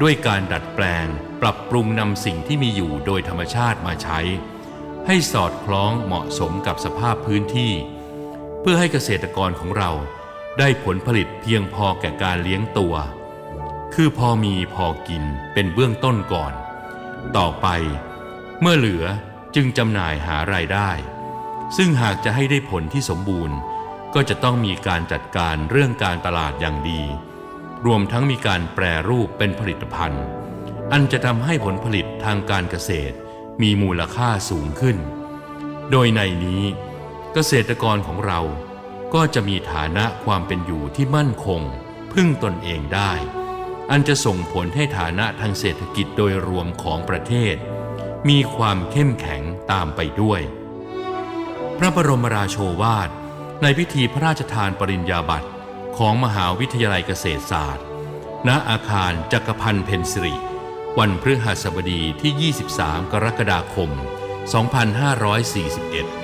ด้วยการดัดแปลงปรับปรุงนำสิ่งที่มีอยู่โดยธรรมชาติมาใช้ให้สอดคล้องเหมาะสมกับสภาพพื้นที่เพื่อให้เกษตรกรของเราได้ผลผลิตเพียงพอแก่การเลี้ยงตัวคือพอมีพอกินเป็นเบื้องต้นก่อนต่อไปเมื่อเหลือจึงจำหน่ายหารายได้ซึ่งหากจะให้ได้ผลที่สมบูรณ์ก็จะต้องมีการจัดการเรื่องการตลาดอย่างดีรวมทั้งมีการแปรรูปเป็นผลิตภัณฑ์อันจะทำให้ผลผลิตทางการเกษตรมีมูลค่าสูงขึ้นโดยในนี้เกษตรกรของเราก็จะมีฐานะความเป็นอยู่ที่มั่นคงพึ่งตนเองได้อันจะส่งผลให้ฐานะทางเศรษฐกิจโดยรวมของประเทศมีความเข้มแข็งตามไปด้วยพระบรมราโชวาทในพิธีพระราชทานปริญญาบัตรของมหาวิทยาลัยเกษตรศาสตร์ณอาคารจักรพันธ์เพ็ญสิริวันพฤหัสบดีที่ 23 กรกฎาคม 2541